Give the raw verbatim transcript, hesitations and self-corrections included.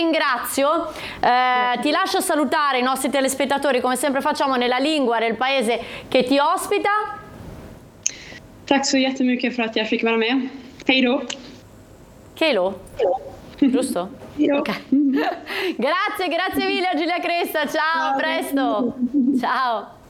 ringrazio, eh, ti lascio salutare i nostri telespettatori come sempre facciamo nella lingua del paese che ti ospita. Tack så jättemycket för att jag fick vara med. Hej då. Kelo? Giusto? Okay. Grazie, grazie mille a Giulia Cresta, ciao, a presto. Ciao.